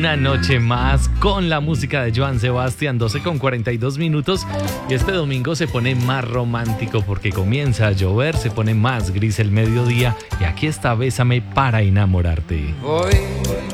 una noche más con la música de Joan Sebastián, 12:42 y este domingo se pone más romántico porque comienza a llover, se pone más gris el mediodía y aquí está Bésame para enamorarte. Voy